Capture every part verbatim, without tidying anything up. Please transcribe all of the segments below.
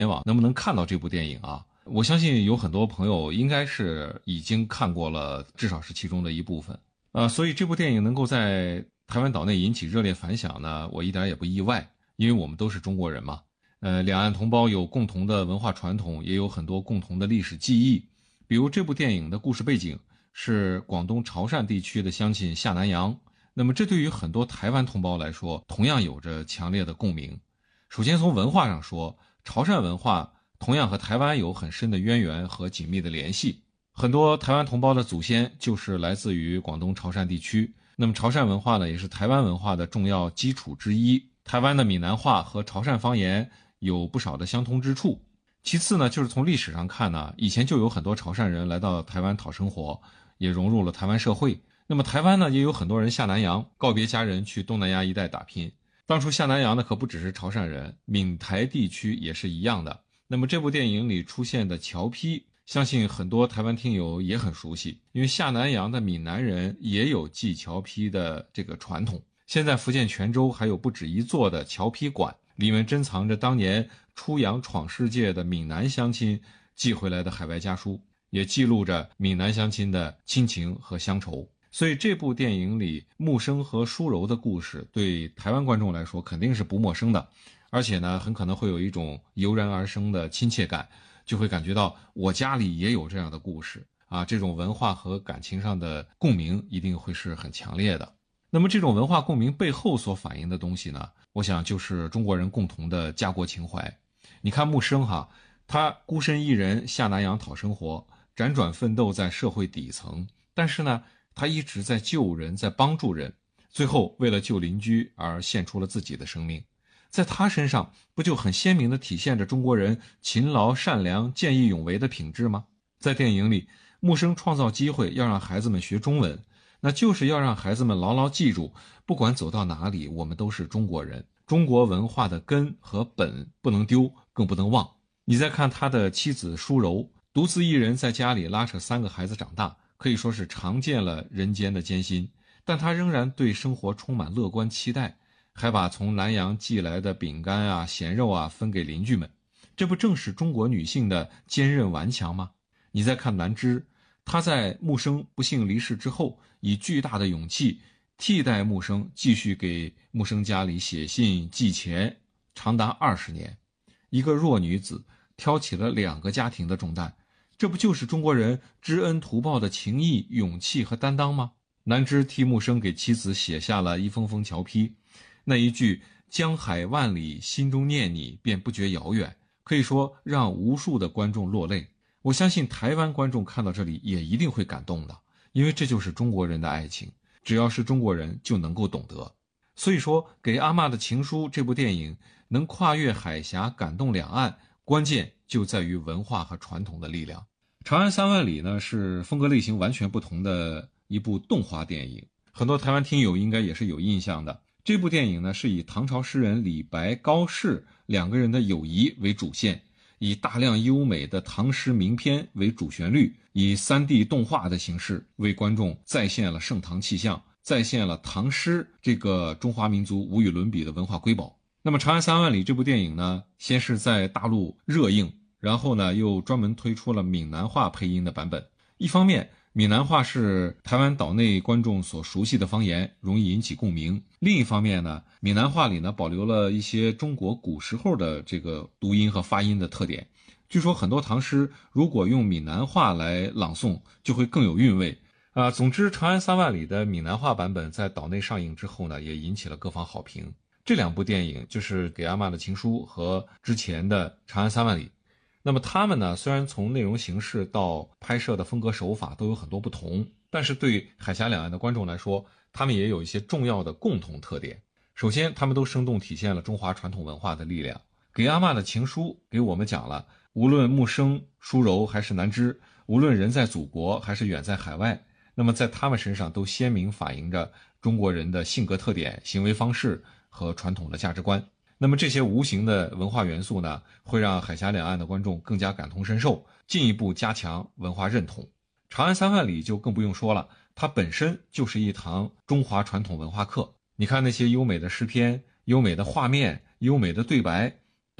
联网能不能看到这部电影啊？我相信有很多朋友应该是已经看过了，至少是其中的一部分。呃，所以这部电影能够在台湾岛内引起热烈反响呢，我一点也不意外，因为我们都是中国人嘛。呃，两岸同胞有共同的文化传统，也有很多共同的历史记忆。比如这部电影的故事背景是广东潮汕地区的乡亲下南洋，那么这对于很多台湾同胞来说，同样有着强烈的共鸣。首先从文化上说，潮汕文化同样和台湾有很深的渊源和紧密的联系。很多台湾同胞的祖先就是来自于广东潮汕地区，那么潮汕文化呢，也是台湾文化的重要基础之一。台湾的闽南话和潮汕方言有不少的相通之处。其次呢，就是从历史上看呢，以前就有很多潮汕人来到台湾讨生活，也融入了台湾社会。那么台湾呢，也有很多人下南洋，告别家人去东南亚一带打拼。当初下南洋的可不只是潮汕人，闽台地区也是一样的。那么这部电影里出现的侨批，相信很多台湾听友也很熟悉，因为下南洋的闽南人也有寄侨批的这个传统。现在福建泉州还有不止一座的侨批馆，里面珍藏着当年出洋闯世界的闽南乡亲寄回来的海外家书，也记录着闽南乡亲的亲情和乡愁。所以这部电影里木生和舒柔的故事对台湾观众来说肯定是不陌生的，而且呢很可能会有一种油然而生的亲切感，就会感觉到我家里也有这样的故事啊，这种文化和感情上的共鸣一定会是很强烈的。那么这种文化共鸣背后所反映的东西呢，我想就是中国人共同的家国情怀。你看木生哈，他孤身一人下南洋讨生活，辗转奋斗在社会底层，但是呢他一直在救人，在帮助人，最后为了救邻居而献出了自己的生命。在他身上不就很鲜明地体现着中国人勤劳善良见义勇为的品质吗？在电影里木生创造机会要让孩子们学中文，那就是要让孩子们牢牢记住，不管走到哪里，我们都是中国人，中国文化的根和本不能丢，更不能忘。你再看他的妻子舒柔，独自一人在家里拉扯三个孩子长大，可以说是尝见了人间的艰辛，但他仍然对生活充满乐观期待，还把从南洋寄来的饼干啊、咸肉啊分给邻居们。这不正是中国女性的坚韧顽强吗？你再看南枝，她在木生不幸离世之后，以巨大的勇气替代木生继续给木生家里写信寄钱，长达二十年。一个弱女子挑起了两个家庭的重担，这不就是中国人知恩图报的情谊、勇气和担当吗？南枝替木生给妻子写下了一封封侨批，那一句江海万里，心中念你，便不觉遥远，可以说让无数的观众落泪。我相信台湾观众看到这里也一定会感动的，因为这就是中国人的爱情，只要是中国人就能够懂得。所以说给阿嬷的情书这部电影能跨越海峡感动两岸，关键就在于文化和传统的力量。长安三万里呢是风格类型完全不同的一部动画电影，很多台湾听友应该也是有印象的。这部电影呢是以唐朝诗人李白、高适两个人的友谊为主线，以大量优美的唐诗名篇为主旋律，以 三 D 动画的形式为观众再现了盛唐气象，再现了唐诗这个中华民族无与伦比的文化瑰宝。那么长安三万里这部电影呢，先是在大陆热映，然后呢又专门推出了闽南话配音的版本。一方面闽南话是台湾岛内观众所熟悉的方言，容易引起共鸣。另一方面呢，闽南话里呢保留了一些中国古时候的这个读音和发音的特点。据说很多唐诗如果用闽南话来朗诵，就会更有韵味。啊、呃，总之长安三万里的闽南话版本在岛内上映之后呢，也引起了各方好评。这两部电影就是《给阿嬷的情书》和之前的《长安三万里》。那么他们呢，虽然从内容形式到拍摄的风格手法都有很多不同，但是对海峡两岸的观众来说，他们也有一些重要的共同特点。首先，他们都生动体现了中华传统文化的力量。《给阿嬷的情书》给我们讲了，无论木生、舒柔还是南枝，无论人在祖国还是远在海外，那么在他们身上都鲜明反映着中国人的性格特点、行为方式和传统的价值观。那么这些无形的文化元素呢，会让海峡两岸的观众更加感同身受，进一步加强文化认同。长安三万里就更不用说了，它本身就是一堂中华传统文化课。你看那些优美的诗篇、优美的画面、优美的对白，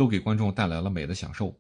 都给观众带来了美的享受。